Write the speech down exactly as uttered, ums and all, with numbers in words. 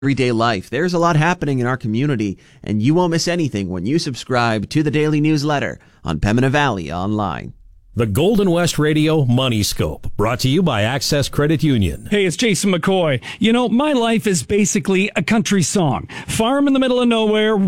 everyday life. There's a lot happening in our community, and you won't miss anything when you subscribe to the daily newsletter on Pembina Valley Online. The Golden West Radio Money Scope, brought to you by Access Credit Union. Hey, it's Jason McCoy. You know, my life is basically a country song. Farm in the middle of nowhere.